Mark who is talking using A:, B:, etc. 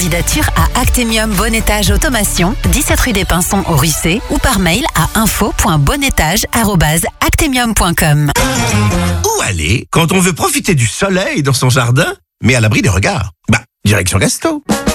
A: candidature à Actemium Bonnettage Automation, 17 rue des Pinsons au Russé, ou par mail à info.bonnettage@actemium.com.
B: Où aller quand on veut profiter du soleil dans son jardin, mais à l'abri des regards? Direction resto.